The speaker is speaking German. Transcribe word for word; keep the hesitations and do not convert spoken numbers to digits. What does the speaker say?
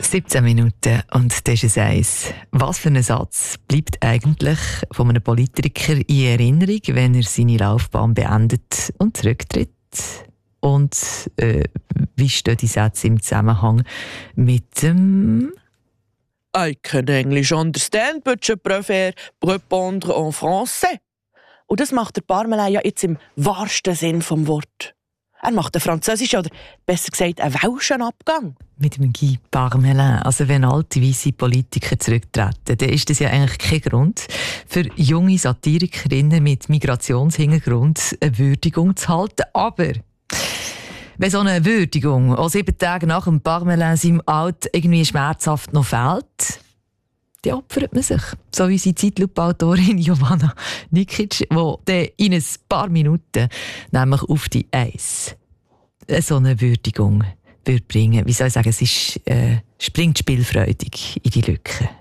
siebzehn Minuten und das ist es eins. Was für ein Satz bleibt eigentlich von einem Politiker in Erinnerung, wenn er seine Laufbahn beendet und zurücktritt? Und äh, wie stehen die Sätze im Zusammenhang mit dem... I can English understand, but je préfère répondre en français. Und das macht der Parmelin ja jetzt im wahrsten Sinn vom Wort. Er macht einen französischen oder besser gesagt einen welschen Abgang. Mit dem Guy Parmelin. Also wenn alte weisse Politiker zurücktreten, dann ist das ja eigentlich kein Grund für junge Satirikerinnen mit Migrationshintergrund eine Würdigung zu halten. Aber wenn so eine Würdigung auch sieben Tage nach dem Parmelin seinem Alt irgendwie schmerzhaft noch fehlt, dann opfert man sich. So wie unsere Zeitlupe-Autorin Jovana Nikic, die in ein paar Minuten nämlich auf die Eis so eine Würdigung würde bringen. Wie soll ich sagen, es ist, äh, springt spielfreudig in die Lücke.